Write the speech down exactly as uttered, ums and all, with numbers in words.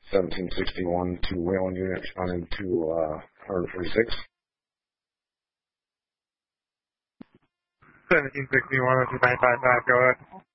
seventeen sixty-one to Whalen unit running to uh, one forty-six. seventeen sixty-one, two nine five five, go ahead.